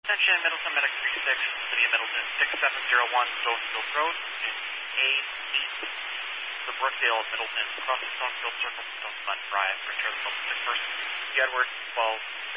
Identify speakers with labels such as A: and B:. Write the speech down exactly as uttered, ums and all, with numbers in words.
A: Attention, Middleton Medic three six, City of Middleton, six seven zero one Stonefield Road, in A eight, the Brookdale of Middleton, crossing Stonefield Circle, Stonefront Drive, return the public first, Edward, twelve